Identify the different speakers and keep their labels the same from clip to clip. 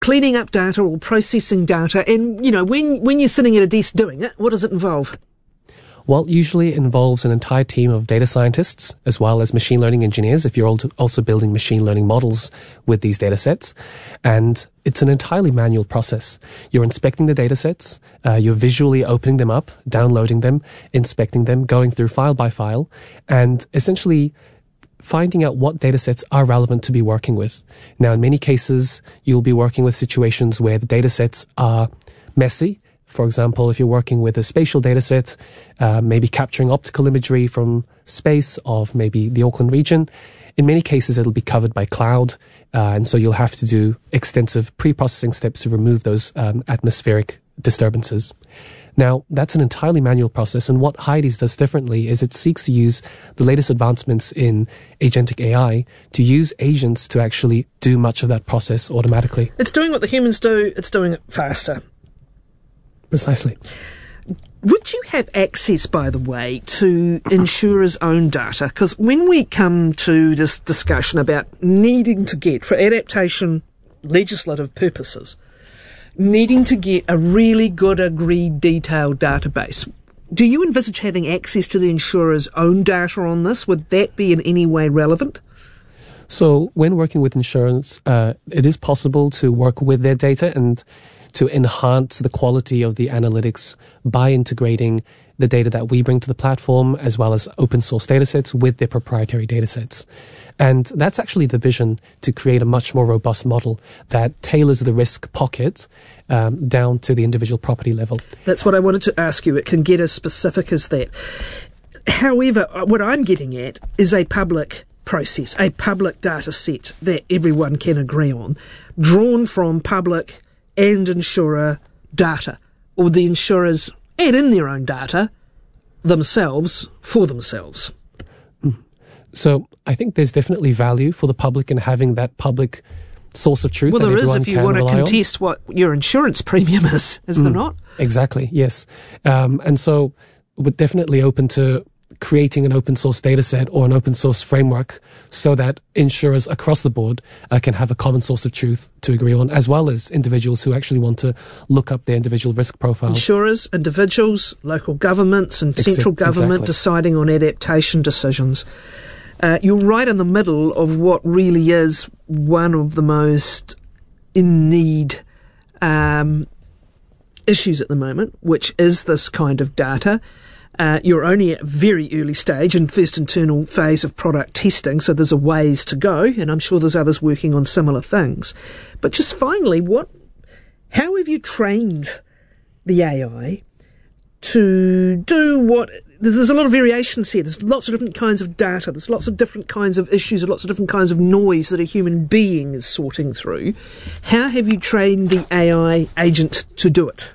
Speaker 1: cleaning up data or processing data? And, you know, when you're sitting at a desk doing it, what does it involve?
Speaker 2: Well, usually it involves an entire team of data scientists as well as machine learning engineers if you're also building machine learning models with these data sets. And it's an entirely manual process. You're inspecting the data sets, you're visually opening them up, downloading them, inspecting them, going through file by file, and essentially finding out what data sets are relevant to be working with. Now, in many cases, you'll be working with situations where the data sets are messy. For example, if you're working with a spatial data set, maybe capturing optical imagery from space of maybe the Auckland region, in many cases it'll be covered by cloud, and so you'll have to do extensive pre-processing steps to remove those atmospheric disturbances. Now, that's an entirely manual process, and what Heidi's does differently is it seeks to use the latest advancements in agentic AI to use agents to actually do much of that process automatically.
Speaker 1: It's doing what the humans do, it's doing it faster.
Speaker 2: Precisely.
Speaker 1: Would you have access, by the way, to insurers' own data? Because when we come to this discussion about needing to get, for adaptation legislative purposes, needing to get a really good, agreed, detailed database, do you envisage having access to the insurer's own data on this? Would that be in any way relevant?
Speaker 2: So when working with insurance, it is possible to work with their data and to enhance the quality of the analytics by integrating the data that we bring to the platform as well as open source datasets with their proprietary datasets. And that's actually the vision, to create a much more robust model that tailors the risk pocket down to the individual property level.
Speaker 1: That's what I wanted to ask you. It can get as specific as that. However, what I'm getting at is a public process, a public data set that everyone can agree on, drawn from public and insurer data, or the insurers add in their own data themselves for themselves.
Speaker 2: So I think there's definitely value for the public in having that public source of truth.
Speaker 1: Well,
Speaker 2: that
Speaker 1: there is
Speaker 2: everyone
Speaker 1: if you
Speaker 2: can
Speaker 1: want to
Speaker 2: rely
Speaker 1: contest what your insurance premium is there not?
Speaker 2: Exactly, yes. And so we're definitely open to creating an open source data set or an open source framework so that insurers across the board can have a common source of truth to agree on, as well as individuals who actually want to look up their individual risk profile.
Speaker 1: Insurers, individuals, local governments and central government deciding on adaptation decisions. You're right in the middle of what really is one of the most in need issues at the moment, which is this kind of data. You're only at a very early stage in first internal phase of product testing, so there's a ways to go, and I'm sure there's others working on similar things. But just finally, how have you trained the AI to do what... There's a lot of variations here. There's lots of different kinds of data. There's lots of different kinds of issues, lots of different kinds of noise that a human being is sorting through. How have you trained the AI agent to do it?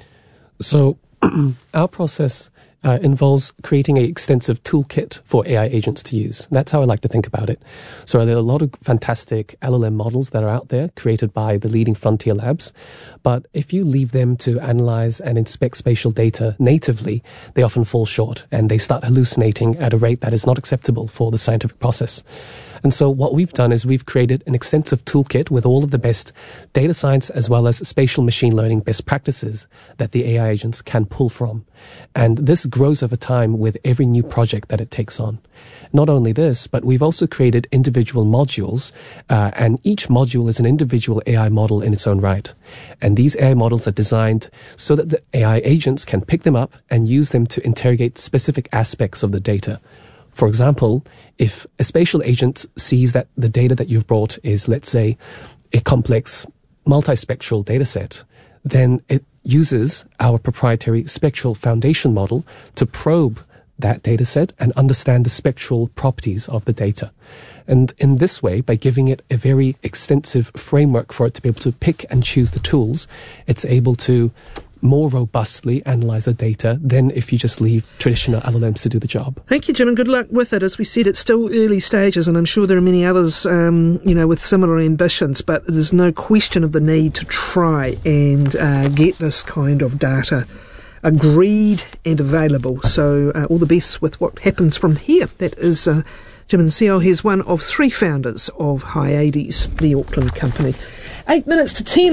Speaker 2: So our process involves creating an extensive toolkit for AI agents to use. That's how I like to think about it. So there are a lot of fantastic LLM models that are out there created by the leading frontier labs. But if you leave them to analyze and inspect spatial data natively, they often fall short and they start hallucinating at a rate that is not acceptable for the scientific process. And so what we've done is we've created an extensive toolkit with all of the best data science as well as spatial machine learning best practices that the AI agents can pull from. And this grows over time with every new project that it takes on. Not only this, but we've also created individual modules, and each module is an individual AI model in its own right. And these AI models are designed so that the AI agents can pick them up and use them to interrogate specific aspects of the data. For example, if a spatial agent sees that the data that you've brought is, let's say, a complex multispectral data set, then it uses our proprietary spectral foundation model to probe that data set and understand the spectral properties of the data. And in this way, by giving it a very extensive framework for it to be able to pick and choose the tools, it's able to more robustly analyze the data than if you just leave traditional LLMs to do the job.
Speaker 1: Thank you, Jim, and good luck with it. As we said, it's still early stages, and I'm sure there are many others, with similar ambitions, but there's no question of the need to try and get this kind of data agreed and available. So all the best with what happens from here. That is Jim Nseo. He's one of 3 founders of Hyades, the Auckland company. 8 minutes to 10.